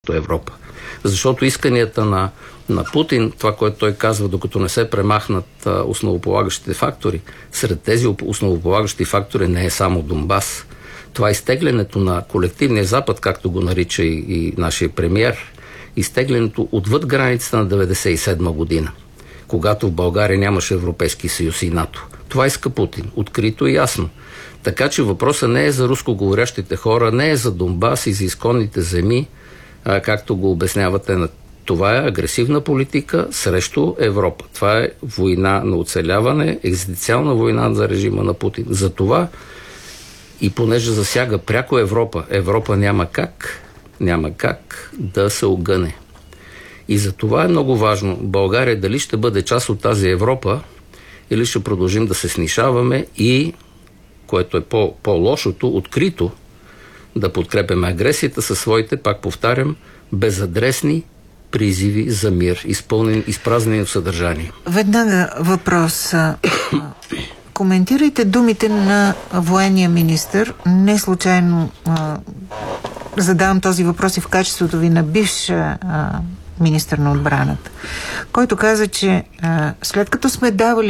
Европа. Защото исканията на Путин, това, което той казва, докато не се премахнат основополагащите фактори, сред тези основополагащи фактори не е само Донбас. Това е изтеглянето на колективния Запад, както го нарича и нашия премиер, изтеглянето отвъд границата на 1997 година, когато в България нямаше Европейски съюз и НАТО. Това иска Путин, открито и ясно. Така че въпросът не е за рускоговорящите хора, не е за Донбас и за изконните земи, както го обяснявате. Това е агресивна политика срещу Европа. Това е война на оцеляване, екзистенциална война за режима на Путин. За това и понеже засяга пряко Европа няма как да се огъне. И за това е много важно България дали ще бъде част от тази Европа или ще продължим да се снишаваме и, което е по-лошото, открито да подкрепяме агресията със своите, пак повтарям, безадресни призиви за мир, изпразнени в съдържание. Веднага въпрос. Коментирайте думите на военния министър. Не случайно задавам този въпрос и в качеството ви на бивш министър на отбраната, който каза, че след като сме давали